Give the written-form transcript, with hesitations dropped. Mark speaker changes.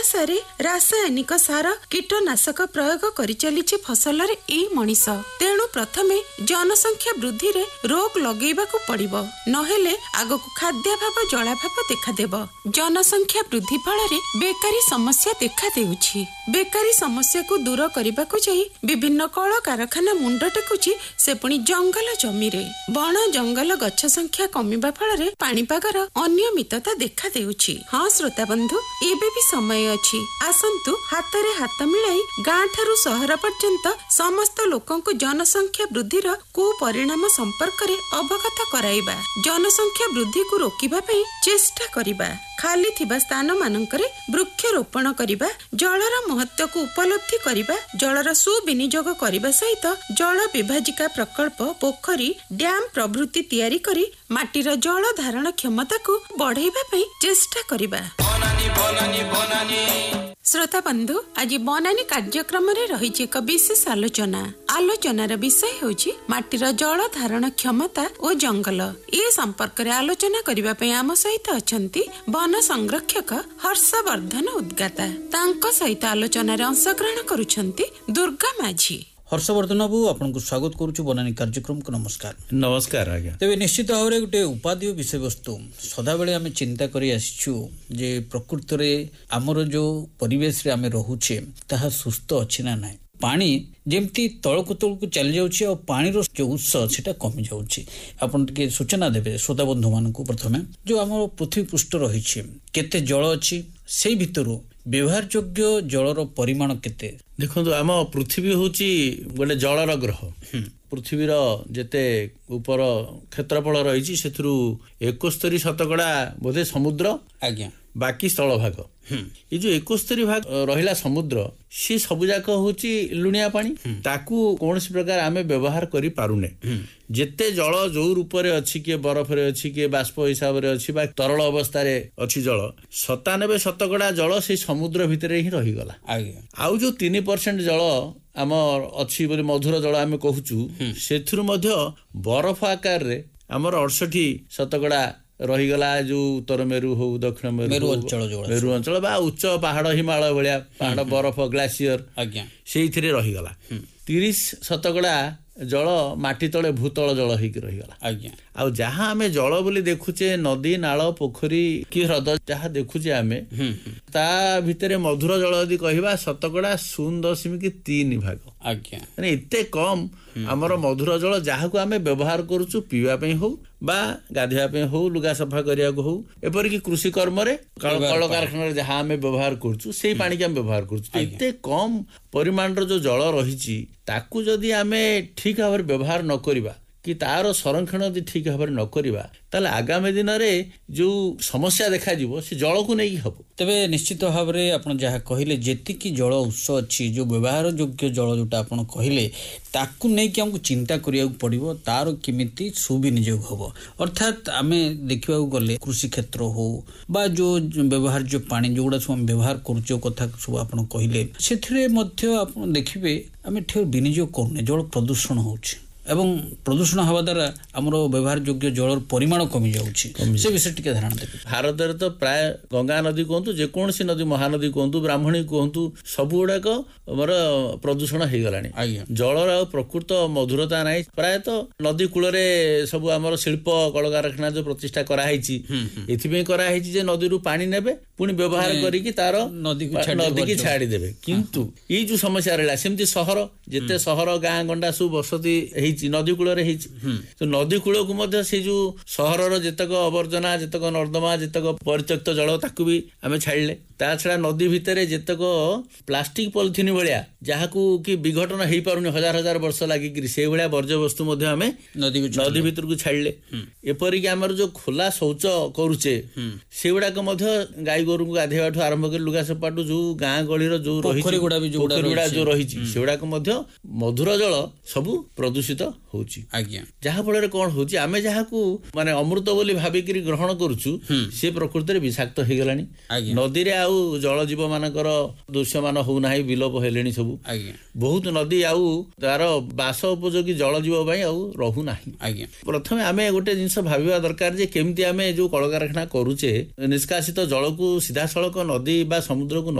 Speaker 1: ଅନାୟାସରେ ରାସାୟନିକ ସାର କୀଟନାଶକ ପ୍ରୟୋଗ କରି ଚାଲିଛି ଫସଲରେ ଏଇ ମଣିଷ। ତେଣୁ ପ୍ରଥମେ ଜନସଂଖ୍ୟା ବୃଦ୍ଧିରେ ରୋକ ଲଗେଇବାକୁ ପଡିବ, ନହେଲେ ଆଗକୁ ଖାଦ୍ୟାଭାବ ଜଳାଭାବ ଦେଖାଦେବ। ଜନସଂଖ୍ୟା ବୃଦ୍ଧି ଫଳରେ ବେକାରୀ ସମସ୍ୟା ଦେଖା ଦେଉଛି। ବେକାରୀ ସମସ୍ୟାକୁ ଦୂର କରିବାକୁ ଯାଇ ବିଭିନ୍ନ କଳକାରଖାନା ମୁଣ୍ଡ ଟେକୁଛି, ସେ ପୁଣି ଜଙ୍ଗଲ ଜମିରେ। ବଣ ଜଙ୍ଗଲ ଗଛ ସଂଖ୍ୟା କମିବା ଫଳରେ ପାଣିପାଗର ଅନିୟମିତତା ଦେଖା ଦେଉଛି। ହଁ ଶ୍ରୋତା ବନ୍ଧୁ, ଏବେ ବି ସମୟ ଅଛି। ଆସନ୍ତୁ ହାତରେ ହାତ ମିଳାଇ ଗାଁ ଠାରୁ ସହର ପର୍ଯ୍ୟନ୍ତ ସମସ୍ତ ଲୋକଙ୍କୁ ଜନସଂଖ୍ୟା ବୃଦ୍ଧିର କୁପରିଣାମ ସମ୍ପର୍କରେ ଅବଗତ କରାଇବା। ଜନସଂଖ୍ୟା ବୃଦ୍ଧିକୁ ରୋକିବା ପାଇଁ ଚେଷ୍ଟା କରିବା। ଖାଲି ଥିବା ସ୍ଥାନ ମାନଙ୍କରେ ବୃକ୍ଷରୋପଣ କରିବା, ଜଳର ମହତ୍ୱକୁ ଉପଲବ୍ଧି କରିବା, ଜଳର ସୁବିନିଯୋଗ କରିବା ସହିତ ଜଳ ବିଭାଜିକା ପ୍ରକଳ୍ପ, ପୋଖରୀ, ଡ୍ୟାମ ପ୍ରଭୃତି ତିଆରି କରି ମାଟିର ଜଳ ଧାରଣ କ୍ଷମତାକୁ ବଢାଇବା ପାଇଁ ଚେଷ୍ଟା କରିବା। ଶ୍ରୋତା ବନ୍ଧୁ, ଆଜି ବନାନୀ କାର୍ଯ୍ୟକ୍ରମରେ ରହିଛି ଏକ ବିଶେଷ ଆଲୋଚନା। ଆଲୋଚନାର ବିଷୟ ହେଉଛି ମାଟିର ଜଳ ଧାରଣ କ୍ଷମତା ଓ ଜଙ୍ଗଲ। ଏ ସମ୍ପର୍କରେ ଆଲୋଚନା କରିବା ପାଇଁ ଆମ ସହିତ ଅଛନ୍ତି ବନ ସଂରକ୍ଷକ ହର୍ଷବର୍ଦ୍ଧନ ଉଦ୍ଗାତା। ତାଙ୍କ ସହିତ ଆଲୋଚନାରେ ଅଂଶଗ୍ରହଣ କରୁଛନ୍ତି ଦୁର୍ଗା ମାଝୀ।
Speaker 2: हर्षवर्धन बाबू आपको स्वागत करुछु बनानी कार्यक्रम को। नमस्कार।
Speaker 3: नमस्कार आज्ञा।
Speaker 2: तेज निश्चित भाव में गोटे उपादेय विषय वस्तु सदाबेले आम चिंता करी आसिछु जे प्रकृत रे आमर जो परिवेश रे आम रोचे ताहा सुस्थ अच्छी ना ना। पानी जेमती तलकू तलकू चली जाउछि और पानी रो जो उत्स सेटा कमी जाउछि। आपन के सूचना देबे श्रोता बंधु मानकु। प्रथमे जो आमर पृथ्वी पृष्ठ रहिछि केते जल अछि, सेई भितरु व्यवहार योग्य जलर परिमाण केते?
Speaker 3: देखो आम पृथ्वी होची गोटे जलर ग्रह। पृथ्वीर जेते ऊपर क्षेत्रफल रही से 71% बोधे समुद्र,
Speaker 2: आज्ञा,
Speaker 3: बाकी स्थल भाग। ये जो 71 रहिला समुद्र, सी सब जाक होची लुणिया पानी। ताकू कौन प्रकार आमे व्यवहार करि पारुने। जेते जल जो रूप रे अछि, के बरफ रे अछि, के बाष्प हिसाब रे अछि, बा तरल अवस्था रे अछि जल, 97% जल से समुद्र भितर ही रही गला। आउ जो 3% जल आमर अछि बोली मधुर जल आमे कहूचु, सेथुर मध्य बरफ आकार रे आमर 68% रहीगला। जो उत्तर मेरु हो, दक्षिण मेरु अंचल बा उच्च पहाड़, हिमालय भाया पहाड़, बरफ, ग्लासियर, आज्ञा, से रहीगला। 30% जल माटी तले भूतल जल होकर रहीगला। आज्ञा। आ जहाँ आमे जल बोली देखुचे, नदी, नाल, पोखरी कि ह्रद जहाँ देखुचे आमे, ता भितरे मधुर जल यदि कहवा 0.3 भाग। आज्ञा। माने इते कम आमर मधुर जल जहाँ को आमे व्यवहार करूचु, पीवा पे हो बा गाधेवा पे हो, लुगा सफा करिया को हो, एपरिक कृषि कर्म रे, कल कारखाना जहाँ आमे व्यवहार करूचु, सेही पानी के आमे व्यवहार करूचु। इते कम परिमाण जो जल रही ताकू जदि आमे ठीक भाव व्यवहार न करिबा, कि तार संरक्षण यदि ठीक भाव न करिबा, ताले आगामी दिन रे जो समस्या देखा जीवो से जल को नहीं हबो।
Speaker 2: तबे निश्चित भाव में आपण जहाँ कहले जेतिकी जल उत्स अच्छी, जो व्यवहार योग्य जल जोटा आपण कहले, ताकू नहीं कि हमको चिंता करिया पड़िबो, तार किमिति सुविनियोग हबो। अर्थात आमे देखिबा गले कृषि क्षेत्र हो बा जो व्यवहार जो पानी जोड़ा सब हम व्यवहार करूचो कथा सब आपण कहले, सेथिरे मध्य आपण देखिबे आमे ठेर विनियोग करूने, जल प्रदूषण होउछि एवं प्रदूषण हवा द्वारा आमर व्यवहार योग्य जल परिमाण कमी जाउछि। से विषय टिके धारणा देबे।
Speaker 3: भारत रे तो प्राय गंगा नदी कहतु, जेकोसी नदी, महानदी कहतु, ब्राह्मणी कहतु, सब गुड़ाक आमर प्रदूषण हो गलानी। जलर आ प्रकृत मधुरता नाही। प्राय तो नदी कूल रे सब आमर शिल्प कलकारखाना जो प्रतिष्ठा कराई, एथिबे कराई जे नदी रु पानी नेबे, पुणी व्यवहार करिकि तार नदी की छाड़ी देबे। किंतु ई जो समस्या रहला, सेमती सहर जेते सहर गाँ गंडा सब बसती नदी कूल तो नदी कूल को मध्य से जो सहर जेतक अवर्जना, जेतक नर्दमा, जेतक परित्यक्त जल ताकू भी आमे छाड़ले। ता छड़ा नदी भितर जेतक प्लास्टिक पॉलिथिन भाया जहाँ को कि विघटन हो पारुनी, हजार हजार वर्ष लगिक से भाया वर्ज्य वस्तु मध्य आमे नदी भितर को छाड़ले। एपरिक आमर जो खोला शौच करुचे, से गुड़ाक मध्य गाई गोरु को गाधेवा आरंभ कर लुगा सपाटू जो गाँ गहलीर जो पोखरी गुड़ा जो रही से गुड़ाक मध्य मधुर जल सबू प्रदूषित होची। आज्ञा। जहाँ फल कौन होची, आमे जहाँ को माने अमृत बोली भाविक ग्रहण करुचु, से प्रकृति में विषाक्त हो गलानी। नदी रे आउ जल जीव मानकर दृश्यमान होना, विलोप हेलेनी सब। बहुत नदी आउ तार बास उपयोगी जल जीव आउ रहू ना। प्रथमे आमे गोटे जिनस भाविबा दरकार जे केमती आमे जो कलकारखाना करूचे, निष्कासित जल को सीधा सड़क नदी बा समुद्र को